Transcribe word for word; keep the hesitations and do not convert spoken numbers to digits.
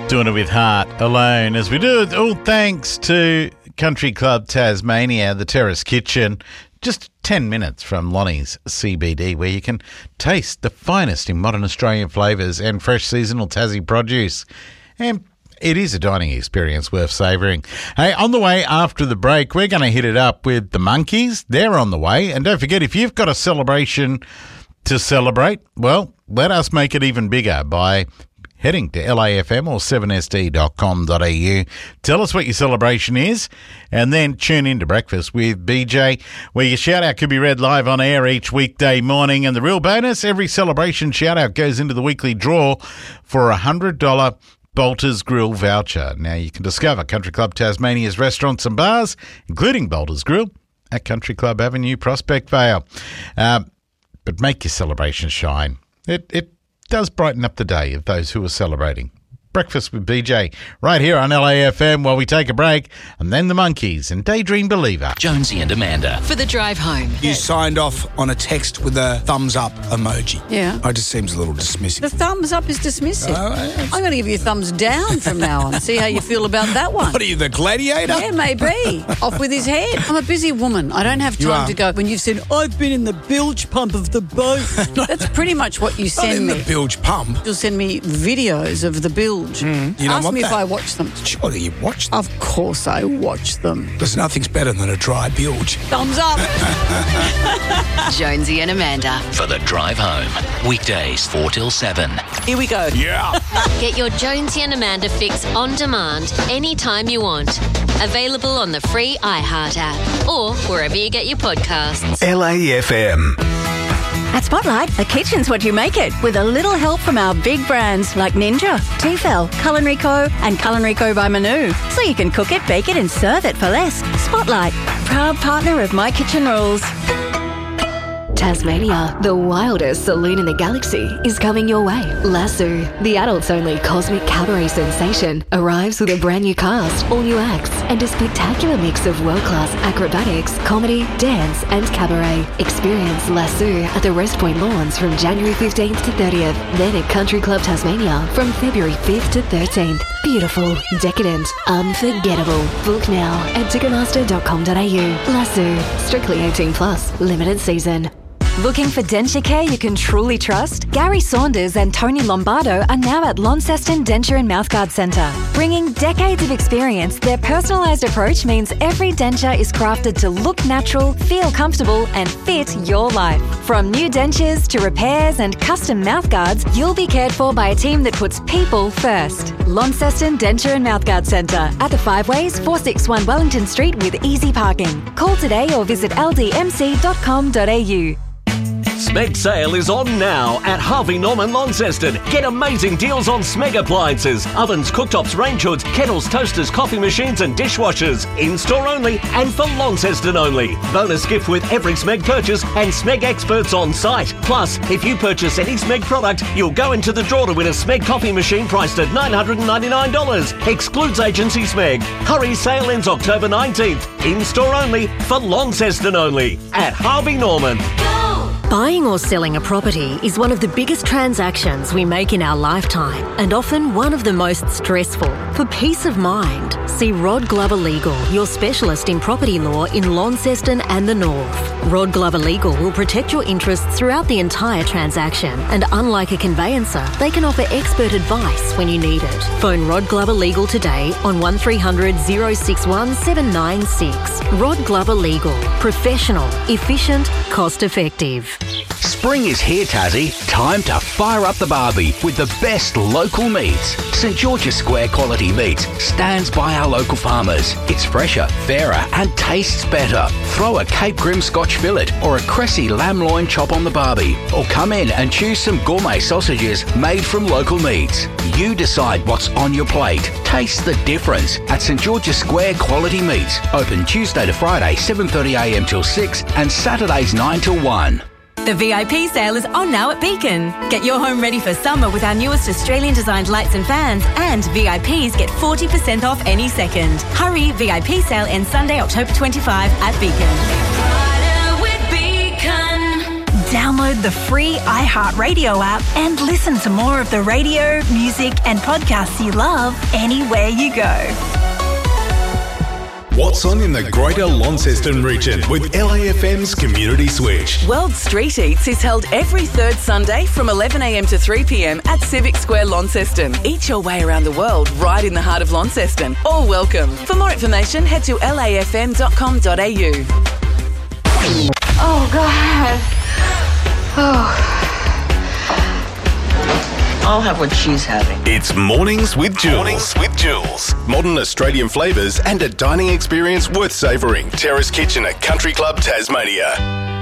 Doing it with heart alone as we do it. All thanks to Country Club Tasmania, the Terrace Kitchen, just ten minutes from Lonnie's C B D, where you can taste the finest in modern Australian flavours and fresh seasonal Tassie produce. And it is a dining experience worth savouring. Hey, on the way after the break, we're going to hit it up with the Monkeys. They're on the way. And don't forget, if you've got a celebration to celebrate, well, let us make it even bigger by heading to L A F M or seven S D dot com dot A U. Tell us what your celebration is and then tune in to Breakfast with B J, where your shout-out could be read live on air each weekday morning. And the real bonus, every celebration shout-out goes into the weekly draw for a one hundred dollars Bolter's Grill voucher. Now, you can discover Country Club Tasmania's restaurants and bars, including Bolter's Grill, at Country Club Avenue, Prospect Vale. Uh, but make your celebration shine. It It does brighten up the day of those who are celebrating. Breakfast with B J, right here on L A F M while we take a break, and then the Monkeys and Daydream Believer. Jonesy and Amanda. For the drive home. You signed off on a text with a thumbs up emoji. Yeah. It just seems a little dismissive. The thumbs up is dismissive. Oh, yes. I'm going to give you a thumbs down from now on. See how you feel about that one. What are you, the gladiator? Yeah, maybe. Off with his head. I'm a busy woman. I don't have You time are. to go. When you've said, I've been in the bilge pump of the boat. That's pretty much what you Not send in me. the bilge pump. You'll send me videos of the bilge. You don't Ask want me if that. I watch them. Surely you watched them. Of course I watch them. There's nothing's better than a dry bilge. Thumbs up. Jonesy and Amanda. For the drive home. Weekdays four till seven. Here we go. Yeah. Get your Jonesy and Amanda fix on demand anytime you want. Available on the free iHeart app or wherever you get your podcasts. L A F M. At Spotlight, a kitchen's what you make it, with a little help from our big brands like Ninja, Tefal, Culinary Co. and Culinary Co. by Manu. So you can cook it, bake it and serve it for less. Spotlight, proud partner of My Kitchen Rules. Tasmania, the wildest saloon in the galaxy, is coming your way. Lasso, the adults-only cosmic cabaret sensation, arrives with a brand new cast, all new acts, and a spectacular mix of world-class acrobatics, comedy, dance, and cabaret. Experience Lasso at the Rest Point Lawns from January fifteenth to thirtieth, then at Country Club Tasmania from February fifth to thirteenth. Beautiful, decadent, unforgettable. Book now at ticketmaster dot com dot A U. Lasso, strictly eighteen plus, limited season. Looking for denture care you can truly trust? Gary Saunders and Tony Lombardo are now at Launceston Denture and Mouthguard Centre. Bringing decades of experience, their personalised approach means every denture is crafted to look natural, feel comfortable and fit your life. From new dentures to repairs and custom mouthguards, you'll be cared for by a team that puts people first. Launceston Denture and Mouthguard Centre at the Five Ways, four sixty-one Wellington Street with easy parking. Call today or visit L D M C dot com dot A U. Smeg sale is on now at Harvey Norman Launceston. Get amazing deals on Smeg appliances, ovens, cooktops, range hoods, kettles, toasters, coffee machines and dishwashers. In-store only and for Launceston only. Bonus gift with every Smeg purchase and Smeg experts on site. Plus, if you purchase any Smeg product, you'll go into the draw to win a Smeg coffee machine priced at nine hundred ninety-nine dollars. Excludes agency Smeg. Hurry, sale ends October nineteenth. In-store only for Launceston only at Harvey Norman. Buying or selling a property is one of the biggest transactions we make in our lifetime and often one of the most stressful. For peace of mind, see Rod Glover Legal, your specialist in property law in Launceston and the North. Rod Glover Legal will protect your interests throughout the entire transaction, and unlike a conveyancer, they can offer expert advice when you need it. Phone Rod Glover Legal today on one three hundred, oh six one, seven nine six. Rod Glover Legal. Professional, efficient, cost effective. Spring is here, Tassie. Time to fire up the barbie with the best local meats. St George's Square quality meats stands by our local farmers. It's fresher, fairer and tastes better. Throw a Cape Grim Scotch fillet or a Cressy lamb loin chop on the barbie. Or come in and choose some gourmet sausages made from local meats. You decide what's on your plate. Taste the difference at St George's Square quality meats. Open Tuesday to Friday, seven thirty a m till six and Saturdays nine till one. The V I P sale is on now at Beacon. Get your home ready for summer with our newest Australian-designed lights and fans, and V I Ps get forty percent off any second. Hurry, V I P sale ends Sunday, October twenty-fifth at Beacon. Download the free iHeartRadio app and listen to more of the radio, music and podcasts you love anywhere you go. What's on in the Greater Launceston region with L A F M's Community Switch? World Street Eats is held every third Sunday from eleven a m to three p m at Civic Square, Launceston. Eat your way around the world right in the heart of Launceston. All welcome. For more information, head to L A F M dot com dot a u. Oh, God. Oh. I'll have what she's having. It's Mornings with Jules. Mornings with Jules. Modern Australian flavours and a dining experience worth savouring. Terrace Kitchen at Country Club Tasmania.